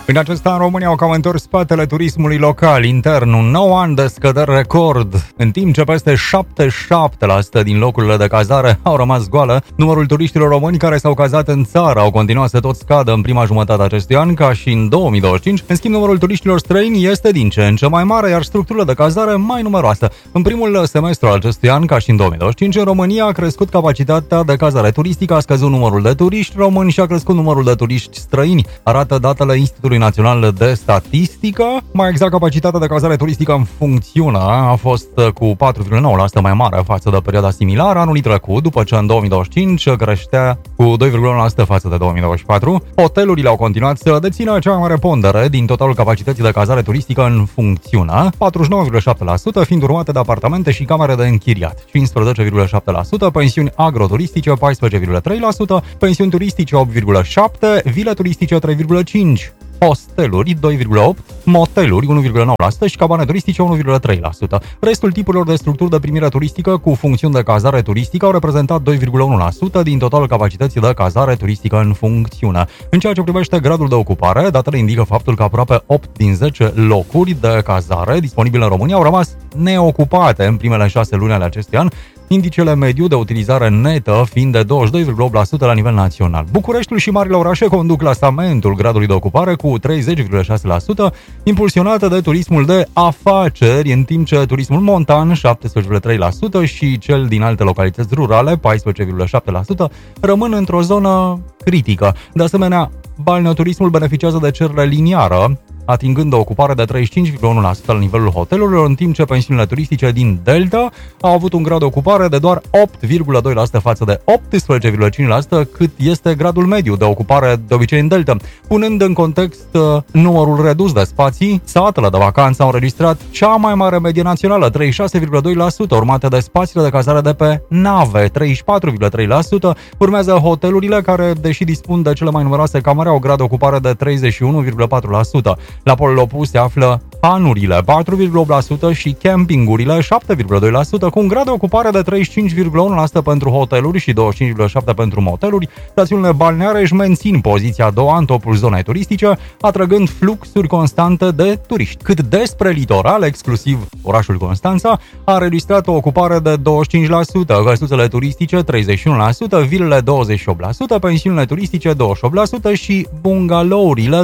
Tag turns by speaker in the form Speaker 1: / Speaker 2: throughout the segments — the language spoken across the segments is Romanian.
Speaker 1: În acest an, România au cam întors spatele turismului local intern, un nou an de scăderi record. În timp ce peste 77% din locurile de cazare au rămas goale, numărul turiștilor români care s-au cazat în țară au continuat să tot scadă în prima jumătate a acestui an, ca și în 2025. În schimb, numărul turiștilor străini este din ce în ce mai mare, iar structurile de cazare mai numeroase. În primul semestru al acestui an, ca și în 2025, în România a crescut capacitatea de cazare turistică, a scăzut numărul de turiști români și a crescut numărul de turiști străini, arată datele Institutului Național de Statistică. Mai exact, capacitatea de cazare turistică în funcțiune a fost cu 4,9% mai mare față de perioada similară anului trecut, după ce în 2025 creștea cu 2,1% față de 2024. Hotelurile au continuat să dețină cea mai mare pondere din totalul capacității de cazare turistică în funcțiune, 49,7%, fiind urmate de apartamente și camere de închiriat, 15,7%, pensiuni agroturistice 14,3%, pensiuni turistice 8,7%, vile turistice 3,5%, hosteluri 2,8%, moteluri 1,9% și cabane turistice 1,3%. Restul tipurilor de structuri de primire turistică cu funcțiuni de cazare turistică au reprezentat 2,1% din totalul capacității de cazare turistică în funcțiune. În ceea ce privește gradul de ocupare, datele indică faptul că aproape 8 din 10 locuri de cazare disponibile în România au rămas neocupate în primele 6 luni ale acestui an, indicele mediu de utilizare netă fiind de 22,8% la nivel național. Bucureștiul și marile orașe conduc clasamentul gradului de ocupare cu 30,6%, impulsionată de turismul de afaceri, în timp ce turismul montan 17,3% și cel din alte localități rurale 14,7% rămân într-o zonă critică. De asemenea, balneoturismul beneficiază de cerere liniară, atingând o ocupare de 35,1% la nivelul hotelurilor, în timp ce pensiunile turistice din Delta au avut un grad de ocupare de doar 8,2% față de 18,5% cât este gradul mediu de ocupare de obicei în Delta. Punând în context numărul redus de spații, satele de vacanță au înregistrat cea mai mare medie națională, 36,2%, urmate de spațiile de cazare de pe nave, 34,3%, urmează hotelurile care, deși dispun de cele mai numeroase camere, au grad de ocupare de 31,4%. La polul opus se află panurile, 4,8% și campingurile, 7,2%, cu un grad de ocupare de 35,1% pentru hoteluri și 25,7% pentru moteluri. Stațiunile balneare își mențin poziția a doua în topul zonei turistice, atrăgând fluxuri constante de turiști. Cât despre litoral, exclusiv orașul Constanța, a înregistrat o ocupare de 25%, căsuțele turistice 31%, vilele 28%, pensiunile turistice 28% și bungalourile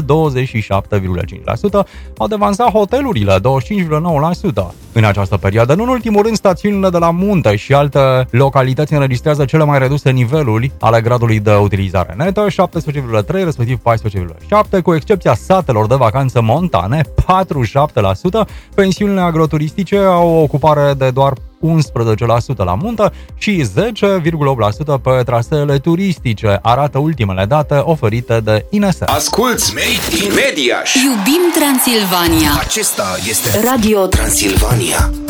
Speaker 1: 27,5%, au devansat hotelurile 25,9%. În această perioadă, nu în ultimul rând, stațiunile de la munte și alte localități înregistrează cele mai reduse niveluri ale gradului de utilizare netă, 17,3, respectiv 14,7, cu excepția satelor de vacanță montane, 47%, pensiunile agroturistice au o ocupare de doar 11% la muntă și 10,8% pe traseele turistice, arată ultimele date oferite de INS.
Speaker 2: Asculți Made in Mediaș!
Speaker 3: Iubim Transilvania!
Speaker 2: Acesta este Radio Transilvania.